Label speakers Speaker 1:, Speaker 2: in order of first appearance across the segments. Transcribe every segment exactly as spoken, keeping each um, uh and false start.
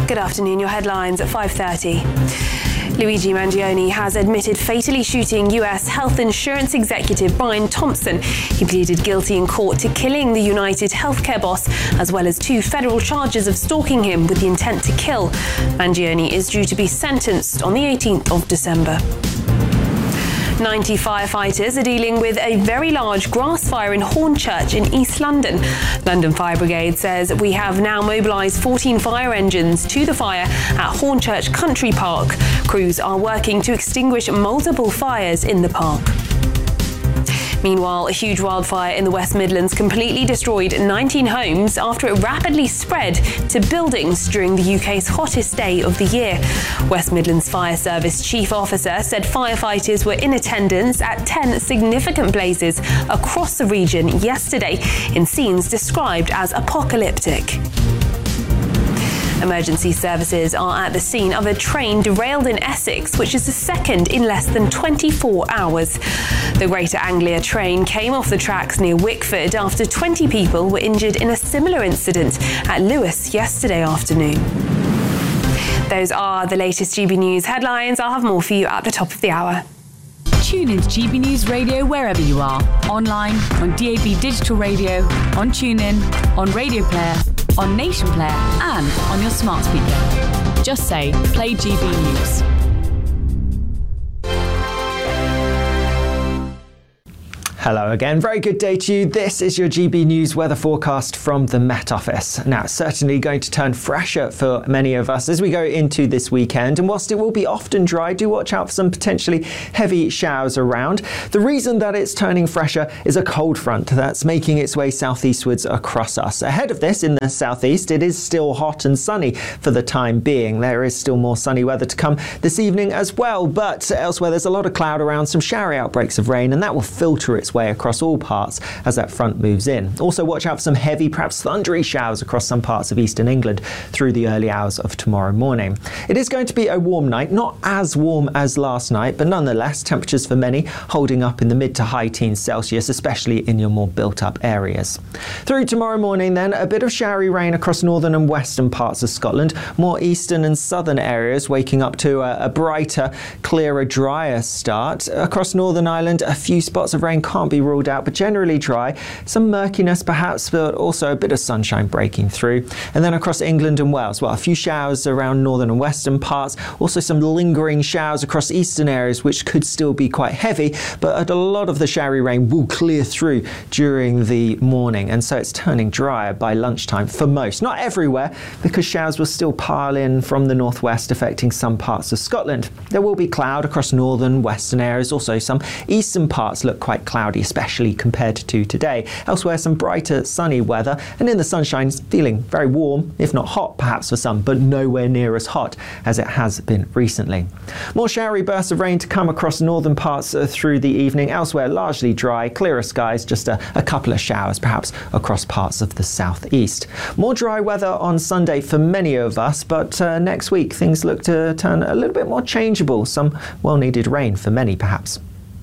Speaker 1: Good afternoon, your headlines at five thirty. Luigi Mangione has admitted fatally shooting U S health insurance executive Brian Thompson. He pleaded guilty in court to killing the United Healthcare boss, as well as two federal charges of stalking him with the intent to kill. Mangione is due to be sentenced on the eighteenth of December. ninety firefighters are dealing with a very large grass fire in Hornchurch in East London. London Fire Brigade says we have now mobilised fourteen fire engines to the fire at Hornchurch Country Park. Crews are working to extinguish multiple fires in the park. Meanwhile, a huge wildfire in the West Midlands completely destroyed nineteen homes after it rapidly spread to buildings during the U K's hottest day of the year. West Midlands Fire Service Chief Officer said firefighters were in attendance at ten significant blazes across the region yesterday in scenes described as apocalyptic. Emergency services are at the scene of a train derailed in Essex, which is the second in less than twenty-four hours. The Greater Anglia train came off the tracks near Wickford after twenty people were injured in a similar incident at Lewes yesterday afternoon. Those are the latest G B News headlines. I'll have more for you at the top of the hour.
Speaker 2: Tune into G B News Radio wherever you are. Online, on D A B Digital Radio, on TuneIn, on Radio Player, on Nation Player and on your smart speaker. Just say, play G B News.
Speaker 3: Hello again, very good day to you. This is your G B News weather forecast from the Met Office. Now, it's certainly going to turn fresher for many of us as we go into this weekend, and whilst it will be often dry, do watch out for some potentially heavy showers around. The reason that it's turning fresher is a cold front that's making its way southeastwards across us. Ahead of this, in the southeast, it is still hot and sunny for the time being. There is still more sunny weather to come this evening as well, but elsewhere there's a lot of cloud around, some showery outbreaks of rain, and that will filter its way across all parts as that front moves in. Also watch out for some heavy, perhaps thundery showers across some parts of eastern England through the early hours of tomorrow morning. It is going to be a warm night, not as warm as last night, but nonetheless temperatures for many holding up in the mid to high teens Celsius, especially in your more built up areas. Through tomorrow morning then, a bit of showery rain across northern and western parts of Scotland, more eastern and southern areas waking up to a, a brighter, clearer, drier start. Across Northern Ireland, a few spots of rain can't be ruled out, but generally dry. Some murkiness perhaps, but also a bit of sunshine breaking through. And then across England and Wales, well, a few showers around northern and western parts, also some lingering showers across eastern areas which could still be quite heavy, but a lot of the showery rain will clear through during the morning, and so it's turning drier by lunchtime for most. Not everywhere, because showers will still pile in from the northwest, affecting some parts of Scotland. There will be cloud across northern, western areas. Also some eastern parts look quite cloudy, especially compared to today. Elsewhere, some brighter sunny weather, and in the sunshine, feeling very warm, if not hot perhaps for some, but nowhere near as hot as it has been recently. More showery bursts of rain to come across northern parts uh, through the evening. Elsewhere, largely dry, clearer skies, just a, a couple of showers perhaps across parts of the southeast. More dry weather on Sunday for many of us, but uh, next week things look to turn a little bit more changeable. Some well-needed rain for many perhaps.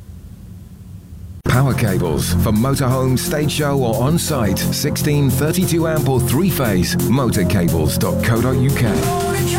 Speaker 4: Power cables for motorhome, stage show or on-site. sixteen, thirty-two amp or three-phase. motorcables dot co dot uk.